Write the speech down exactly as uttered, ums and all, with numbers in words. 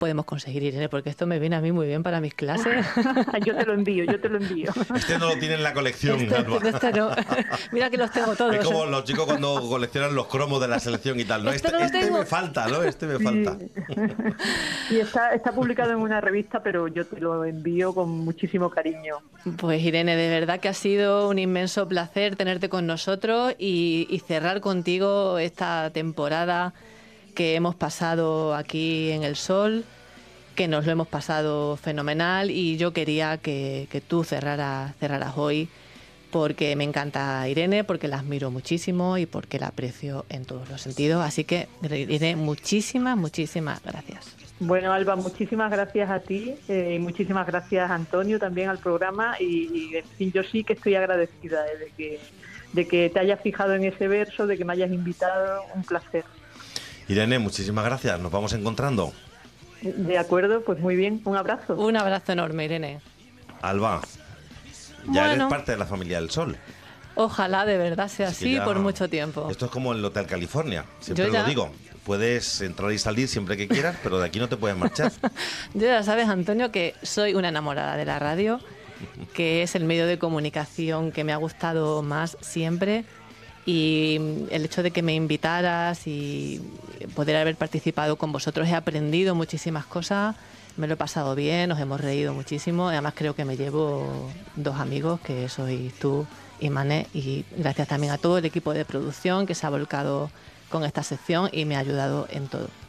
podemos conseguir, Irene? Porque esto me viene a mí muy bien para mis clases. Yo te lo envío, yo te lo envío. Este no lo tiene en la colección, Este, Alba. este no. Mira que los tengo todos. Es como ¿eh? los chicos cuando coleccionan los cromos de la selección y tal. No, Este este, no lo este tengo. me falta, ¿no? Este me Sí. falta. Y está, está publicado en una revista, pero yo te lo envío con muchísimo cariño. Pues Irene, de verdad que ha sido un inmenso placer tenerte con nosotros y, y cerrar contigo esta temporada que hemos pasado aquí en El Sol, que nos lo hemos pasado fenomenal, y yo quería que, que tú cerraras, cerraras hoy, porque me encanta Irene, porque la admiro muchísimo y porque la aprecio en todos los sentidos. Así que, Irene, muchísimas, muchísimas gracias. Bueno, Alba, muchísimas gracias a ti eh, y muchísimas gracias, Antonio, también al programa. Y, y en fin, yo sí que estoy agradecida eh, de que de que te hayas fijado en ese verso, de que me hayas invitado. Un placer. Irene, muchísimas gracias. Nos vamos encontrando. De acuerdo, pues muy bien. Un abrazo. Un abrazo enorme, Irene. Alba, ya Bueno. eres parte de la familia del Sol. Ojalá de verdad sea Así así que ya- por mucho tiempo. Esto es como el Hotel California. Siempre Yo ya- lo digo. Puedes entrar y salir siempre que quieras, pero de aquí no te puedes marchar. Yo ya sabes, Antonio, que soy una enamorada de la radio, que es el medio de comunicación que me ha gustado más siempre, y el hecho de que me invitaras y poder haber participado con vosotros, he aprendido muchísimas cosas, me lo he pasado bien, nos hemos reído muchísimo, y además creo que me llevo dos amigos, que sois tú y Mané, y gracias también a todo el equipo de producción que se ha volcado con esta sección y me ha ayudado en todo.